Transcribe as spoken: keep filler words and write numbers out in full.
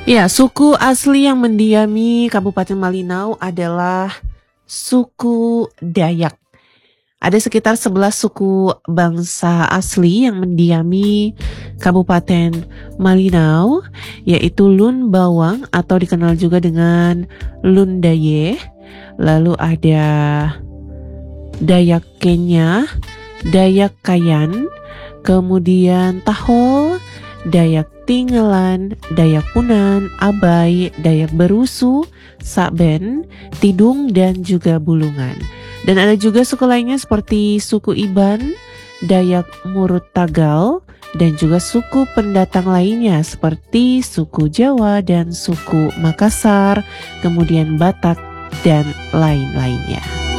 Ya, suku asli yang mendiami Kabupaten Malinau adalah suku Dayak. Ada sekitar sebelas suku bangsa asli yang mendiami Kabupaten Malinau, yaitu Lun Bawang atau dikenal juga dengan Lun Daye. Lalu ada Dayak Kenya, Dayak Kayan, kemudian Tahol, Dayak Tinggalan, Dayak Punan, Abai, Dayak Berusu, Saben, Tidung, dan juga Bulungan. Dan ada juga suku lainnya seperti suku Iban, Dayak Murut Tagal, dan juga suku pendatang lainnya seperti suku Jawa dan suku Makassar, kemudian Batak, dan lain-lainnya.